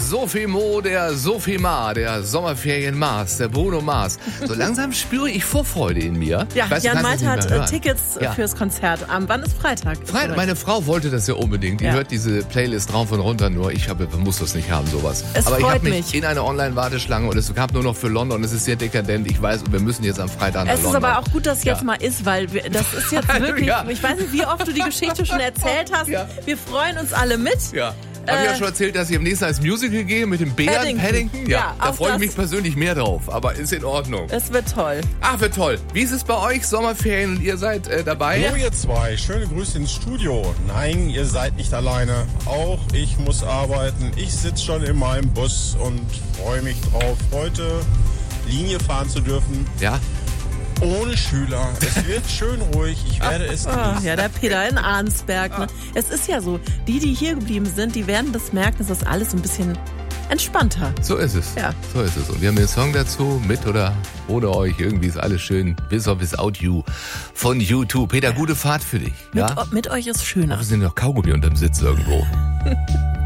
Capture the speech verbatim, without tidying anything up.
Sophie Mo, der Sophie Ma, der Sommerferien-Mars, der Bruno Mars. So langsam spüre ich Vorfreude in mir. Ja, weiß, Jan Malte hat äh, Tickets ja. fürs Konzert. Um, wann ist Freitag? Freitag? Meine Frau wollte das ja unbedingt. Die ja. hört diese Playlist rauf und runter nur. Ich habe, muss das nicht haben, sowas. Es Aber ich habe mich mich. in eine Online-Warteschlange und es gab nur noch für London. Es ist sehr dekadent. Ich weiß, wir müssen jetzt am Freitag nach Es London. ist aber auch gut, dass es ja. jetzt mal ist, weil wir, das ist jetzt wirklich, ja. ich weiß nicht, wie oft du die Geschichte schon erzählt hast. Ja. Wir freuen uns alle mit. Ja. Habe ich ja schon erzählt, dass ich am nächsten als Musical gehe mit dem Bären Paddington. Paddington? Ja, Ja, da auch freue ich das. mich persönlich mehr drauf, aber ist in Ordnung. Es wird toll. Ach, wird toll. Wie ist es bei euch? Sommerferien und ihr seid äh, dabei? Hallo ihr zwei, schöne Grüße ins Studio. Nein, ihr seid nicht alleine. Auch ich muss arbeiten. Ich sitze schon in meinem Bus und freue mich drauf, heute Linie fahren zu dürfen. Ja. Ohne Schüler. Es wird schön ruhig. Ich werde es Oh, genießen. ja, der Peter in Arnsberg. Ne? Es ist ja so, die, die hier geblieben sind, die werden das merken, es ist alles ein bisschen entspannter. So ist es. Ja. So ist es. Und wir haben den Song dazu, mit oder ohne euch. Irgendwie ist alles schön. Bis auf Without You von U zwei. Peter, gute Fahrt für dich. Mit, Ja? mit euch ist schöner. Wir sind noch Kaugummi unterm Sitz irgendwo.